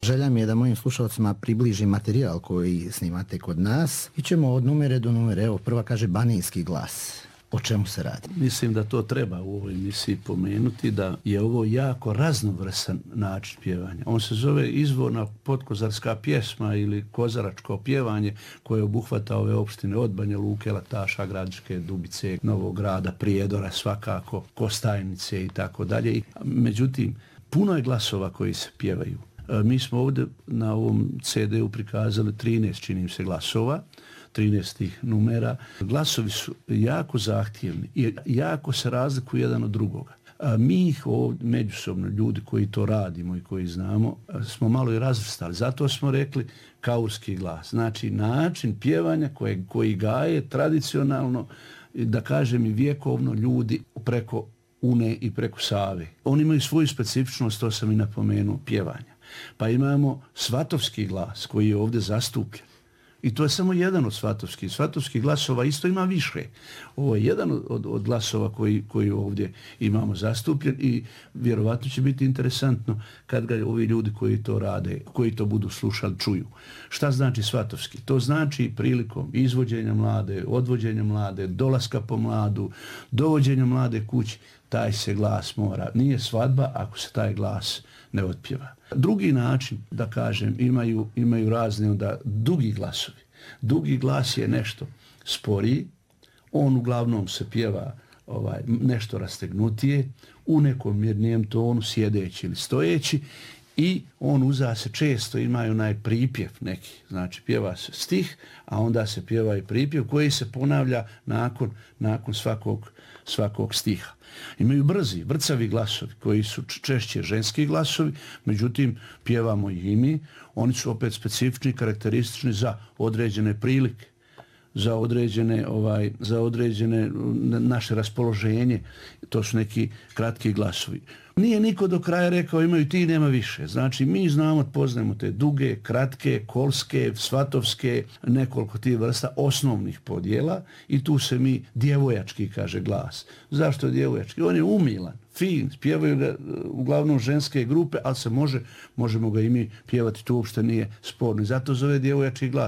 Želja mi je da mojim slušalcima približim materijal koji snimate kod nas. Ićemo od numere do numere. Evo, prva kaže Banijski glas. O čemu se radi? Mislim da to treba u ovoj emisiji pomenuti, da je ovo jako raznovrsan način pjevanja. On se zove izvorna potkozarska pjesma ili kozaračko pjevanje koje obuhvata ove opštine od Banja Luke, Lataša, Gradiške, Dubice, Novog Grada, Prijedora, svakako, Kostajnice i tako dalje. Međutim, puno je glasova koji se pjevaju. Mi smo ovdje na ovom CD-u prikazali 13, činim se, glasova, 13 numera. Glasovi su jako zahtjevni i jako se razlikuju jedan od drugoga. Mi ih ovdje međusobno, ljudi koji to radimo i koji znamo, smo malo i razvrstali. Zato smo rekli kaurski glas. Znači način pjevanja koji gaje tradicionalno, da kažem i vjekovno, ljudi preko Une i preko Save. Oni imaju svoju specifičnost, to sam i napomenuo, pjevanja. Pa imamo svatovski glas koji je ovdje zastupljen. I to je samo jedan od svatovskih. Svatovskih glasova isto ima više. Ovo je jedan od glasova koji ovdje imamo zastupljen i vjerovatno će biti interesantno kad ga ovi ljudi koji to rade, koji to budu slušali, čuju. Šta znači svatovski? To znači prilikom izvođenja mlade, odvođenja mlade, dolaska po mladu, dovođenja mlade kući, taj se glas mora. Nije svadba ako se taj glas ne otpjeva. Drugi način, da kažem, imaju razne onda dugi glasovi. Dugi glas je nešto sporiji, on uglavnom se pjeva nešto rastegnutije, u nekom mirnijem tonu, sjedeći ili stojeći, i on uza se često imaju pripjev neki, znači pjeva se stih, a onda se pjeva i pripjev koji se ponavlja nakon svakog stiha. Imaju brzi, vrcavi glasovi koji su češće ženski glasovi, međutim pjevamo ih i mi. Oni su opet specifični, karakteristični za određene prilike, za određene naše raspoloženje. To su neki kratki glasovi. Nije niko do kraja rekao imaju ti, nema više. Znači mi znamo, poznajemo te duge, kratke, kolske, svatovske, nekoliko tih vrsta osnovnih podjela i tu se mi, djevojački kaže glas. Zašto je djevojački? On je umilan, fin, pjevaju ga uglavnom ženske grupe, ali možemo ga i mi pjevati, to uopšte nije sporno. Zato zove djevojački glas.